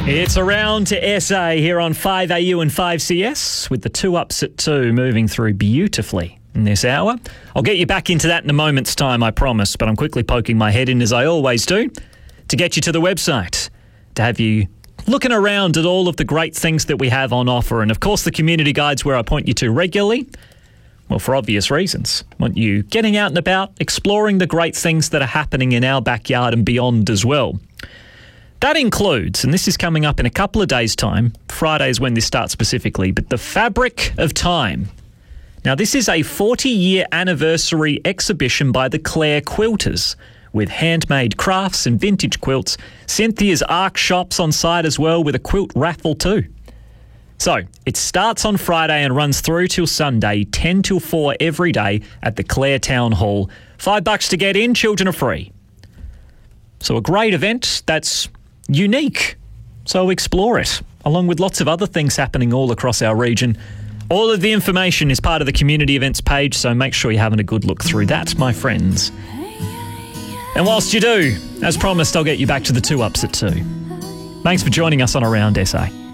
It's around to SA here on 5AU and 5CS with the 2 ups at 2 moving through beautifully in this hour. I'll get you back into that in a moment's time, I promise, but I'm quickly poking my head in as I always do to get you to the website, to have you looking around at all of the great things that we have on offer. And of course, the community guides where I point you to regularly. Well, for obvious reasons. I want you getting out and about, exploring the great things that are happening in our backyard and beyond as well. That includes, and this is coming up in a couple of days' time, Friday is when this starts specifically, but the Fabric of Time. Now, this is a 40-year anniversary exhibition by the Clare Quilters, with handmade crafts and vintage quilts. Cynthia's Arc Shops on site as well, with a quilt raffle too. So, it starts on Friday and runs through till Sunday, 10 till 4 every day at the Clare Town Hall. $5 to get in, children are free. So a great event that's unique. So explore it, along with lots of other things happening all across our region. All of the information is part of the community events page, so make sure you're having a good look through that, my friends. And whilst you do, as promised, I'll get you back to the 2 ups at 2. Thanks for joining us on Around SA.